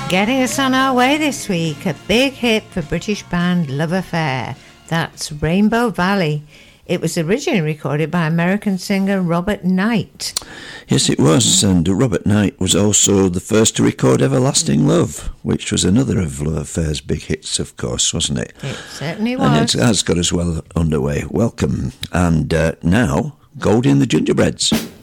Getting us on our way this week, a big hit for British band Love Affair. That's Rainbow Valley. It was originally recorded by American singer Robert Knight. Yes, it was, and Robert Knight was also the first to record Everlasting Love, which was another of Love Affair's big hits, of course, wasn't it? It certainly was. And it has got us well underway. Welcome. And now, Goldie and the Gingerbreads.